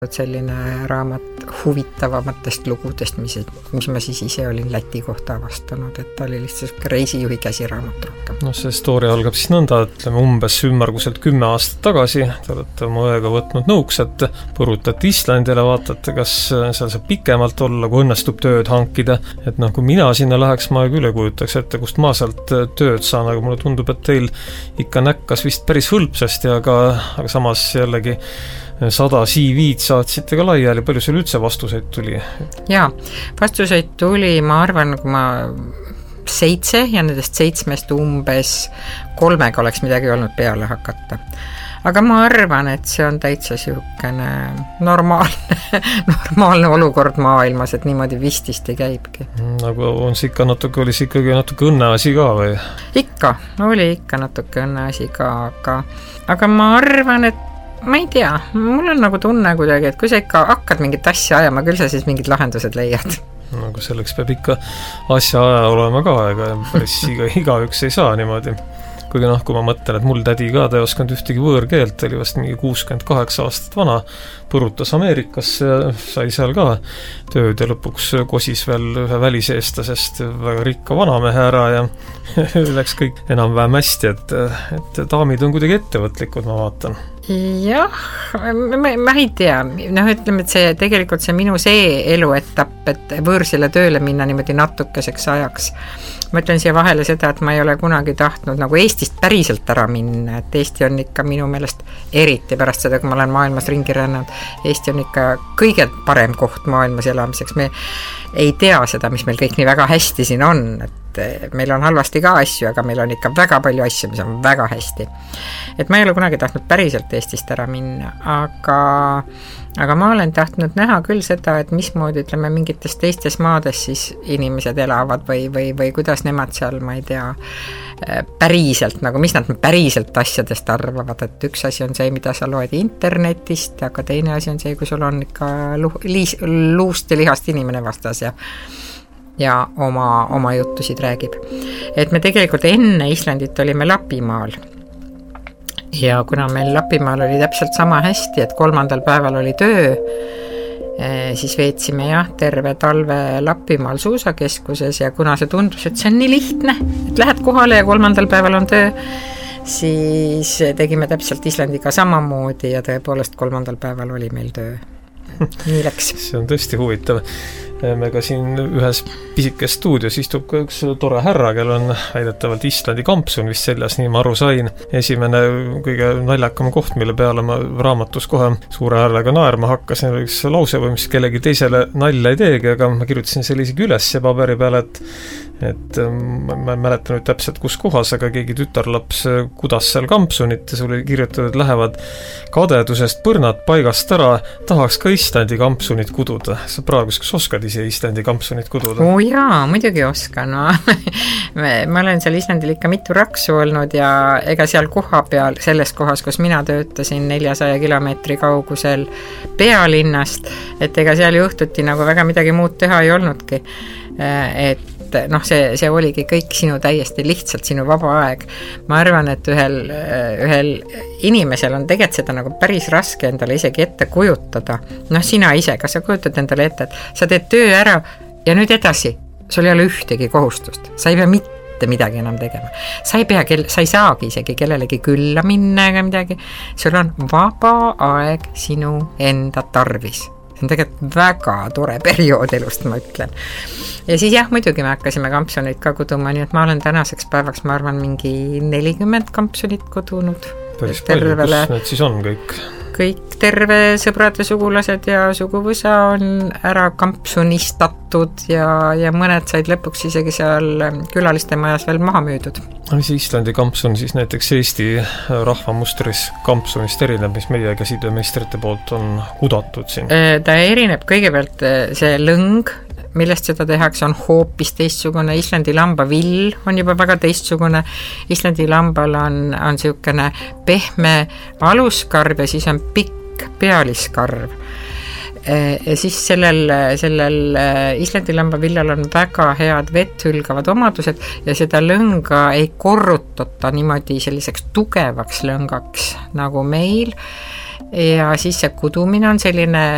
selline raamat huvitavamatest lugudest, mis ma siis ise olin Läti kohta avastanud, et ta oli lihtsalt reisijuhi käsiraamat rohkem. No see story algab siis nõnda, ütleme umbes ümmarguselt 10 aastat tagasi, te olete oma õega võtnud nõuks, et põrutate Islandile, vaatate, kas seal saab pikemalt olla, kui õnnestub tööd hankida, et kui mina sinna läheks, ma küll ei kujutaks ette, kust ma sealt tööd saan, aga mulle tundub, et teil ikka näkkas vist päris hõlpsasti, aga samas jällegi 100 CV-d saatsite ka laiali, palju sul üldse vastuseid tuli? Jaa, vastuseid tuli, ma arvan, kui ma 7 ja nendest 7 umbes 3 oleks midagi olnud peale hakata. Aga ma arvan, et see on täitsa sihukene normaalne olukord maailmas, et niimoodi vististi käibki. Aga oli see ikkagi natuke õnneasi ka või? Oli ikka natuke õnneasi ka, aga ma arvan, et ma ei tea, mul on tunne kuidagi, et kui sa ikka hakkad mingit asja ajama, küll sa siis mingid lahendused leiad. Aga selleks peab ikka asja aja olema ka, ega päris igaüks ei saa niimoodi. Kuigi kui ma mõtlen, et mul tädi ka, ta ei osanud ühtegi võõrkeelt, oli vast mingi 68 aastat vana, põrutas Ameerikasse ja sai seal ka tööd ja lõpuks kosis veel ühe väliseestlasest väga rikka vanamehe ära ja läks kõik enam-vähem hästi, et daamid on kuidagi ettevõtlikud, ma vaatan. Jah, ma ei tea, ütleme, et tegelikult see minu eluetapp, et võõrsile tööle minna niimoodi natukeseks ajaks. Ma ütlen siia vahele seda, et ma ei ole kunagi tahtnud Eestist päriselt ära minna, et Eesti on ikka minu meelest eriti pärast seda, kui ma olen maailmas ringi rännanud. Eesti on ikka kõige parem koht maailmas elamiseks. Me ei tea seda, mis meil kõik nii väga hästi siin on, et meil on halvasti ka asju, aga meil on ikka väga palju asju, mis on väga hästi. Et ma ei ole kunagi tahtnud päriselt Eestist ära minna, aga ma olen tahtnud näha küll seda, et mismoodi, ütleme, mingites teistes maades siis inimesed elavad või kuidas nemad seal, ma ei tea, päriselt, mis nad päriselt asjadest arvavad, et üks asi on see, mida sa loed internetist, aga teine asi on see, kui sul on ikka luust ja lihast inimene vastas ja oma juttusid räägib. Et me tegelikult enne Islandit olime Lapimaal ja kuna meil Lapimaal oli täpselt sama hästi, et 3. päeval oli töö, siis veetsime terve talve Lapimaal suusakeskuses ja kuna see tundus, et see on nii lihtne, et lähed kohale ja 3. päeval on töö, siis tegime täpselt Islandiga samamoodi ja tõepoolest 3. päeval oli meil töö. Nii läks. See on tõesti huvitav. Me ka siin ühes pisikes stuudios istub ka üks tore härra, kel on väidetavalt Islandi kampsun vist seljas, nii ma aru sain. Esimene kõige naljakam koht, mille peale ma raamatus kohe suure häälega naerma hakkasin, oli üks lause või mis kellegi teisele nalja ei teegi, aga ma kirjutasin selle isegi üles paberi peale, et ma ei mäleta nüüd täpselt kus kohas, aga keegi tütarlaps kudas seal kampsunit ja sul oli kirjutatud, lähevad kadedusest põrnad paigast ära, tahaks ka Islandi kampsunit kududa. Sa praegu kas oskad ise Islandi kampsunit kududa? Jaa, muidugi oskan. Ma olen seal Islandil ikka mitu raksu olnud ja ega seal koha peal, selles kohas, kus mina töötasin 400 kilomeetri kaugusel pealinnast, et ega seal juhtuti väga midagi muud teha ei olnudki. Et see oligi kõik täiesti lihtsalt sinu vaba aeg. Ma arvan, et ühel inimesel on tegelikult seda päris raske endale isegi ette kujutada. Sina ise, kas sa kujutad endale ette, et sa teed töö ära ja nüüd edasi, sul ei ole ühtegi kohustust. Sa ei pea mitte midagi enam tegema. Sa ei saagi isegi kellelegi külla minna ega midagi. Sul on vaba aeg sinu enda tarvis. See on tegelikult väga tore periood elust, ma ütlen. Ja siis muidugi me hakkasime kampsunit ka kuduma, nii et ma olen tänaseks päevaks, ma arvan, mingi 40 kampsunit kudunud. Päris palju, kus need siis on kõik? Kõik terve sõbrad ja sugulased ja suguvõsa on ära kampsunistatud ja mõned said lõpuks isegi seal külaliste majas veel maha müüdud. See Islandi kampsun siis näiteks Eesti rahvamustris kampsunist erineb, mis meie käsitöömeistrite poolt on kudatud siin? Ta erineb kõigepealt see lõng, millest seda tehakse, on hoopis teistsugune. Islandi lambavill on juba väga teistsugune. Islandi lambal on siukene pehme aluskarv ja siis on pikk pealiskarv. Ja siis sellel Islandi lambavillal on väga head vetthülgavad omadused ja seda lõnga ei korrutata niimoodi selliseks tugevaks lõngaks nagu meil. Ja siis see kudumine on selline